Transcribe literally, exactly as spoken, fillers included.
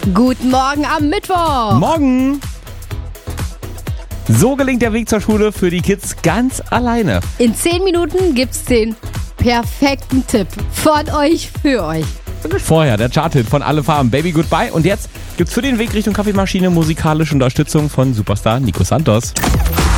Guten Morgen am Mittwoch. Morgen! So gelingt der Weg zur Schule für die Kids ganz alleine. In zehn Minuten gibt's den perfekten Tipp von euch für euch. Vorher der Chart-Hit von Alle Farben, Baby Goodbye. Und jetzt gibt's für den Weg Richtung Kaffeemaschine musikalische Unterstützung von Superstar Nico Santos.